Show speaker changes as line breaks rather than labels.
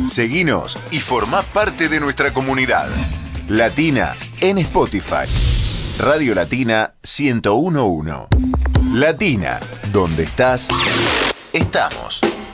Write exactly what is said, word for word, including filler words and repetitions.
Seguinos y formá parte de nuestra comunidad. Latina en Spotify. Radio Latina ciento uno punto uno. Latina, donde estás, estamos.